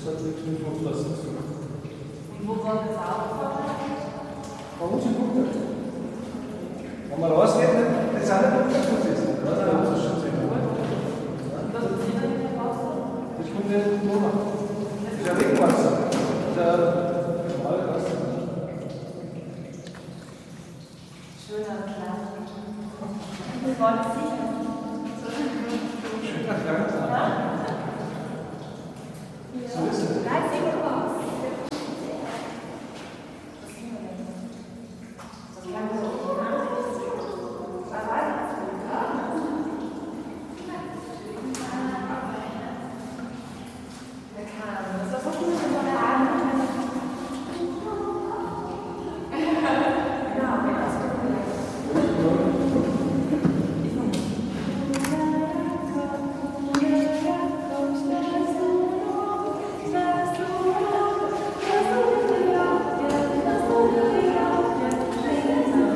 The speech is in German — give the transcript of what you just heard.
hat nichts mit Loslassen zu tun. Und wo war das aufgearbeitet? Bei uns im Buch. Wenn man rausgeht, das ist auch nicht der Prozess. Das ist schon sehr gut. Und was ist denn in der Wasser? Das kommt nicht in den Donau. Das ist ein Regenwasser. Das ist ein schmales Wasser. Schöner Klang. Das war das sicher. Schöner Klang. Ja? So ist